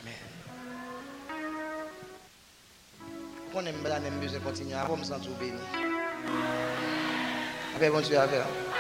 On aime bien, on aime mieux continuer. Après, on me sent tout béni. Après, bon Dieu à faire.